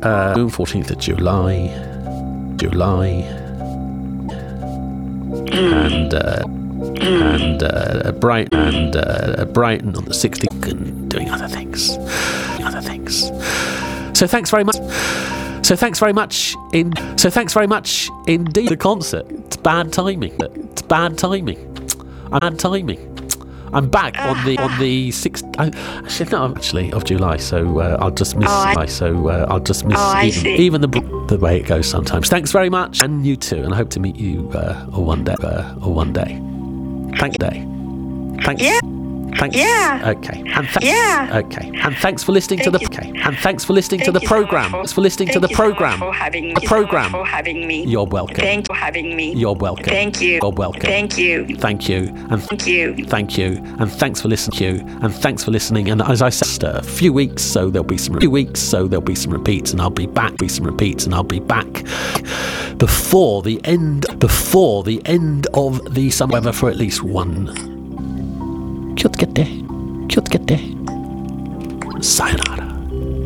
14th of July, and Brighton on the 16th, and doing other things. So thanks very much. So thanks very much indeed. The concert. It's bad timing. I'm back on the 6th. Actually, of July. So I'll just miss. Even the way it goes sometimes. Thanks very much, and you too. And I hope to meet you one day. Thanks. Yeah. Thanks. Yeah. Okay. And thanks for listening to the. Okay. And thanks for listening to the program. Thanks for listening to the program. For having me. You're welcome. Thank you for having me. You're welcome. Thank you. You're welcome. Thank you. Thank you. And Thank you. thank you. And thanks for listening. And thanks for listening. And as I said, a few weeks, so there'll be some repeats, and I'll be back. Before the end of the summer weather for at least one. Sayonara.